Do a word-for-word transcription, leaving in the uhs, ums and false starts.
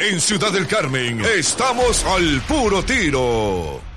En Ciudad del Carmen, estamos al puro tiro.